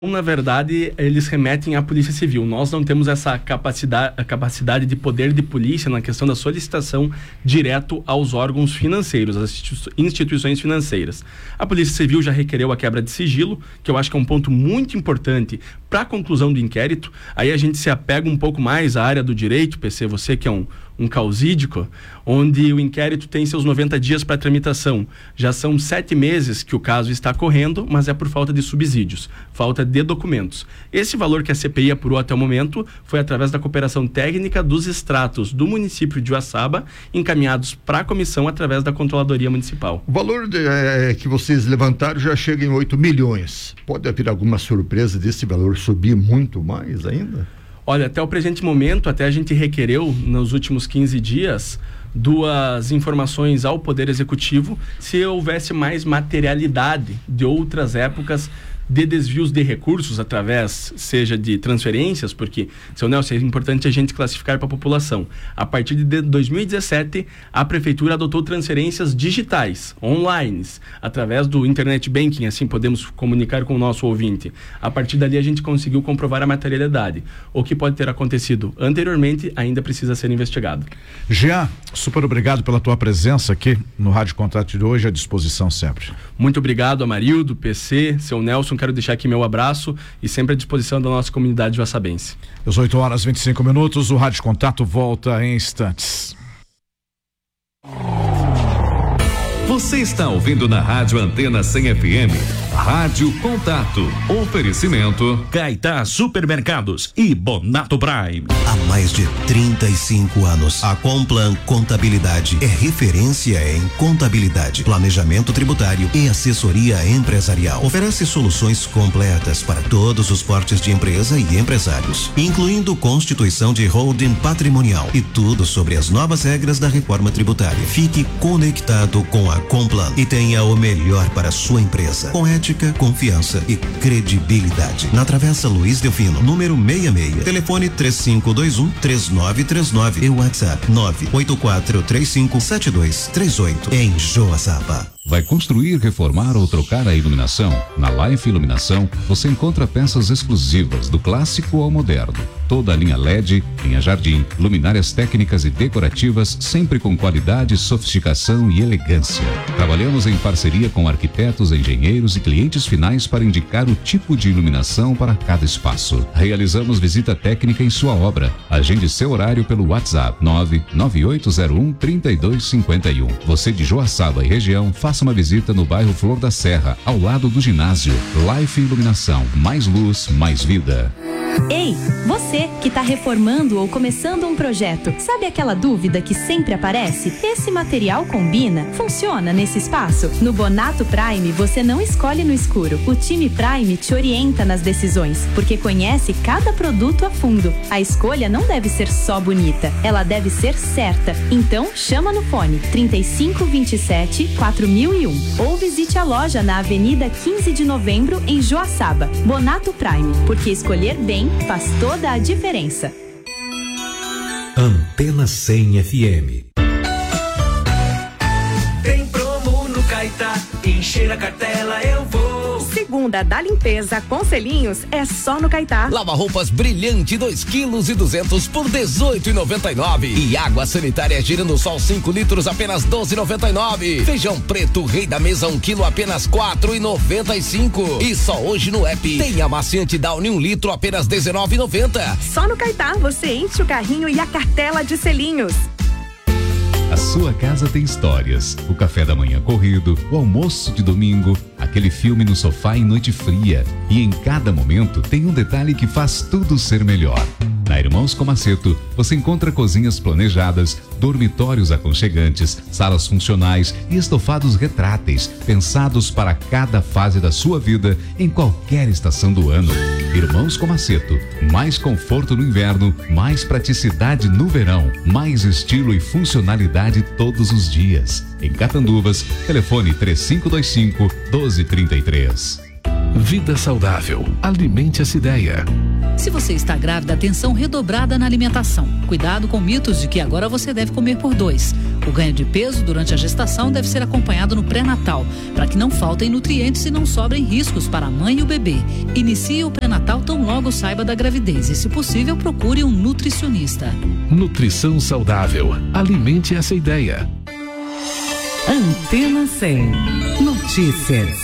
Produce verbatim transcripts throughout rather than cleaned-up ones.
Na verdade, eles remetem à Polícia Civil. Nós não temos essa capacidade, a capacidade de poder de polícia na questão da solicitação direto aos órgãos financeiros, às institu- instituições financeiras. A Polícia Civil já requereu a quebra de sigilo, que eu acho que é um ponto muito importante para a conclusão do inquérito. Aí a gente se apega um pouco mais à área do direito, P C, você que é um um causídico, onde o inquérito tem seus noventa dias para tramitação. Já são sete meses que o caso está correndo, mas é por falta de subsídios, falta de documentos. Esse valor que a C P I apurou até o momento foi através da cooperação técnica dos extratos do município de Uaçaba, encaminhados para a comissão através da Controladoria Municipal. O valor de, é, que vocês levantaram já chega em oito milhões. Pode haver alguma surpresa desse valor subir muito mais ainda? Olha, até o presente momento, até a gente requereu nos últimos quinze dias duas informações ao Poder Executivo se houvesse mais materialidade de outras épocas de desvios de recursos através, seja de transferências, porque, seu Nelson, é importante a gente classificar para a população. A partir de dois mil e dezessete, a Prefeitura adotou transferências digitais, online, através do Internet Banking, assim podemos comunicar com o nosso ouvinte. A partir dali a gente conseguiu comprovar a materialidade. O que pode ter acontecido anteriormente ainda precisa ser investigado. Jean, super obrigado pela tua presença aqui no Rádio Contato de hoje, à disposição sempre. Muito obrigado, Amarildo, P C, seu Nelson. Quero deixar aqui meu abraço e sempre à disposição da nossa comunidade uaçabense. Às oito horas e vinte e cinco minutos, o Rádio Contato volta em instantes. Você está ouvindo na Rádio Antena cem F M, Rádio Contato. Oferecimento Caetá Supermercados e Bonato Prime. Há mais de trinta e cinco anos, a Complan Contabilidade é referência em contabilidade, planejamento tributário e assessoria empresarial. Oferece soluções completas para todos os portes de empresa e empresários, incluindo constituição de holding patrimonial e tudo sobre as novas regras da reforma tributária. Fique conectado com a Complan e tenha o melhor para a sua empresa, com ética, confiança e credibilidade. Na Travessa Luiz Delfino, número sessenta e seis, telefone três cinco dois um, três nove três nove e WhatsApp nove oito quatro três cinco sete dois três oito, em Joaçaba. Vai construir, reformar ou trocar a iluminação? Na Life Iluminação, você encontra peças exclusivas do clássico ao moderno. Toda a linha L E D, linha Jardim, luminárias técnicas e decorativas, sempre com qualidade, sofisticação e elegância. Trabalhamos em parceria com arquitetos, engenheiros e clientes finais para indicar o tipo de iluminação para cada espaço. Realizamos visita técnica em sua obra. Agende seu horário pelo WhatsApp nove nove oito zero um, três dois cinco um. Você de Joaçaba e região, faça uma visita no bairro Flor da Serra, ao lado do ginásio. Life Iluminação, mais luz, mais vida. Ei, você que está reformando ou começando um projeto, sabe aquela dúvida que sempre aparece? Esse material combina? Funciona nesse espaço? No Bonato Prime, você não escolhe no escuro. O time Prime te orienta nas decisões, porque conhece cada produto a fundo. A escolha não deve ser só bonita, ela deve ser certa. Então, chama no fone trinta e cinco, vinte e sete, quatro mil e um ou visite a loja na Avenida quinze de Novembro, em Joaçaba. Bonato Prime, porque escolher bem faz toda a diferença. Antena cem F M. Tem promo no Caetá, encher a cartela eu vou. Segunda da limpeza com selinhos é só no Caetá. Lava roupas brilhante dois quilos e duzentos por dezoito e noventa e nove. E água sanitária girando sol cinco litros apenas doze e noventa e nove. Feijão preto rei da mesa um quilo apenas quatro e noventa e cinco. E só hoje no app tem amaciante Downy um litro apenas dezenove e noventa. Só no Caetá você enche o carrinho e a cartela de selinhos. A sua casa tem histórias. O café da manhã corrido, o almoço de domingo, aquele filme no sofá em noite fria. E em cada momento tem um detalhe que faz tudo ser melhor. Na Irmãos Comaceto, você encontra cozinhas planejadas, dormitórios aconchegantes, salas funcionais e estofados retráteis, pensados para cada fase da sua vida, em qualquer estação do ano. Irmãos Comaceto, mais conforto no inverno, mais praticidade no verão, mais estilo e funcionalidade todos os dias. Em Catanduvas, telefone três cinco dois cinco, um dois três três. Vida saudável. Alimente essa ideia. Se você está grávida, atenção redobrada na alimentação. Cuidado com mitos de que agora você deve comer por dois. O ganho de peso durante a gestação deve ser acompanhado no pré-natal, para que não faltem nutrientes e não sobrem riscos para a mãe e o bebê. Inicie o pré-natal tão logo saiba da gravidez e, se possível, procure um nutricionista. Nutrição saudável. Alimente essa ideia. Antena cem. Notícias.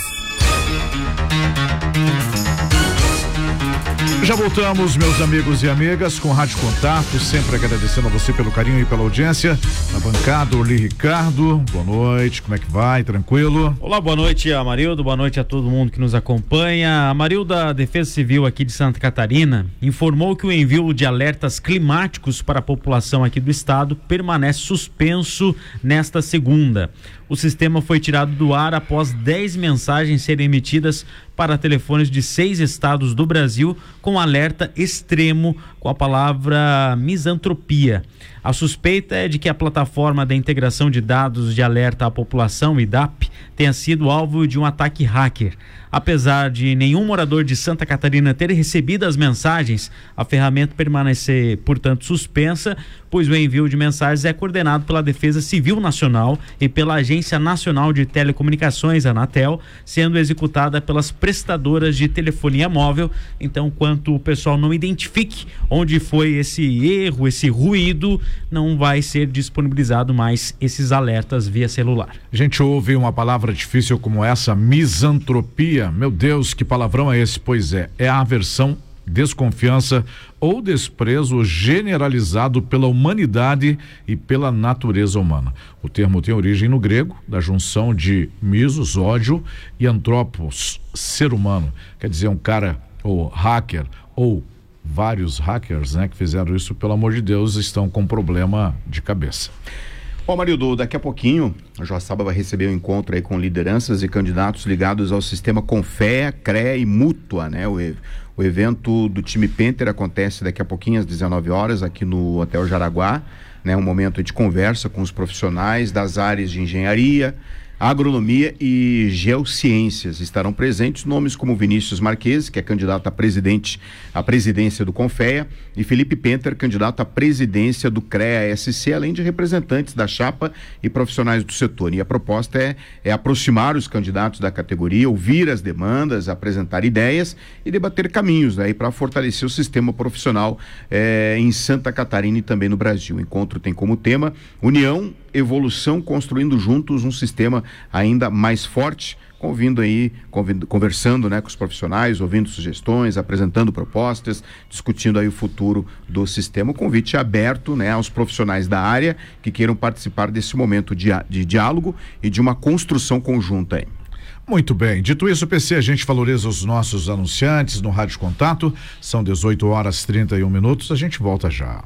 Já voltamos, meus amigos e amigas, com Rádio Contato, sempre agradecendo a você pelo carinho e pela audiência. Na bancada, Orli Ricardo, boa noite, como é que vai? Tranquilo? Olá, boa noite, Amarildo, boa noite a todo mundo que nos acompanha. A Amarildo da Defesa Civil aqui de Santa Catarina informou que o envio de alertas climáticos para a população aqui do estado permanece suspenso nesta segunda. O sistema foi tirado do ar após dez mensagens serem emitidas para telefones de seis estados do Brasil com alerta extremo com a palavra misantropia. A suspeita é de que a plataforma da integração de dados de alerta à população, I D A P, tenha sido alvo de um ataque hacker. Apesar de nenhum morador de Santa Catarina ter recebido as mensagens, a ferramenta permanecer, portanto, suspensa, pois o envio de mensagens é coordenado pela Defesa Civil Nacional e pela Agência Nacional de Telecomunicações, Anatel, sendo executada pelas prestadoras de telefonia móvel. Então, enquanto o pessoal não identifique onde foi esse erro, esse ruído, não vai ser disponibilizado mais esses alertas via celular. A gente ouve uma palavra difícil como essa, misantropia. Meu Deus, que palavrão é esse? Pois é, é a aversão, desconfiança ou desprezo generalizado pela humanidade e pela natureza humana. O termo tem origem no grego, da junção de misos, ódio, e antropos, ser humano. Quer dizer, um cara, ou hacker, ou vários hackers, né, que fizeram isso, pelo amor de Deus, estão com problema de cabeça. Bom, Marildo, daqui a pouquinho a Joaçaba vai receber um encontro aí com lideranças e candidatos ligados ao sistema Confea, CREA e Mútua, né? O, o evento do time Penter acontece daqui a pouquinho às dezenove horas aqui no Hotel Jaraguá, né? Um momento de conversa com os profissionais das áreas de engenharia, agronomia e geociências. Estarão presentes nomes como Vinícius Marques, que é candidato a presidente, à presidência do Confea, e Felipe Penter, candidato à presidência do CREA-S C, além de representantes da chapa e profissionais do setor. E a proposta é, é aproximar os candidatos da categoria, ouvir as demandas, apresentar ideias e debater caminhos aí para fortalecer o sistema profissional eh, em Santa Catarina e também no Brasil. O encontro tem como tema União, Evolução, construindo juntos um sistema ainda mais forte, convindo aí, convindo, conversando, né, com os profissionais, ouvindo sugestões, apresentando propostas, discutindo aí o futuro do sistema. O convite é aberto, né, aos profissionais da área que queiram participar desse momento de, de diálogo e de uma construção conjunta aí. Muito bem, dito isso, P C, a gente valoriza os nossos anunciantes no Rádio Contato, são dezoito horas e trinta e um minutos, a gente volta já.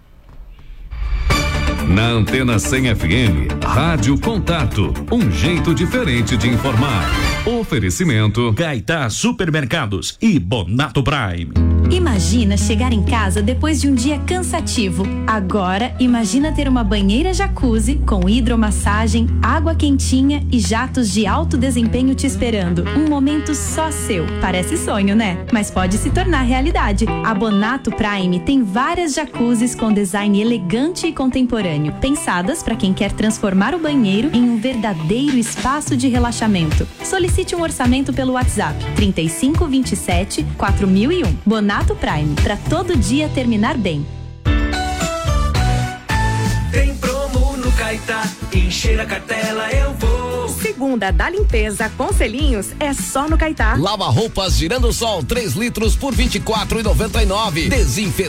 Na Antena cem F M, Rádio Contato, um jeito diferente de informar. Oferecimento Gaitá Supermercados e Bonato Prime. Imagina chegar em casa depois de um dia cansativo. Agora, imagina ter uma banheira jacuzzi com hidromassagem, água quentinha e jatos de alto desempenho te esperando. Um momento só seu. Parece sonho, né? Mas pode se tornar realidade. A Bonato Prime tem várias jacuzzis com design elegante e contemporâneo, pensadas para quem quer transformar o banheiro em um verdadeiro espaço de relaxamento. Solicite um orçamento pelo WhatsApp trinta e cinco, vinte e sete, quatro mil e um. Bonato Prime, para todo dia terminar bem. Tem promo no Caetá, encher a cartela eu vou. Segunda da limpeza com selinhos é só no Caetá. Lava roupas Girando Sol, três litros por vinte e quatro reais e noventa e nove centavos. Desinfetante